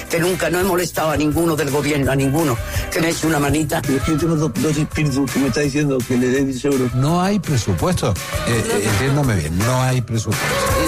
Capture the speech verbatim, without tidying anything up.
que nunca no he molestado a ninguno del gobierno, a ninguno, que me eche una manita. Pero es que yo tengo dos, dos espíritus que me está diciendo que le dé diez euros. No hay presupuesto. Eh, eh, entiéndame bien, no hay presupuesto.